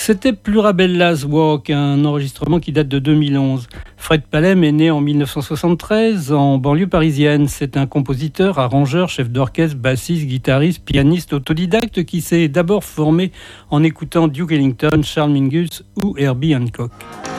C'était Plurabella's Walk, un enregistrement qui date de 2011. Fred Palem est né en 1973 en banlieue parisienne. C'est un compositeur, arrangeur, chef d'orchestre, bassiste, guitariste, pianiste autodidacte qui s'est d'abord formé en écoutant Duke Ellington, Charles Mingus ou Herbie Hancock.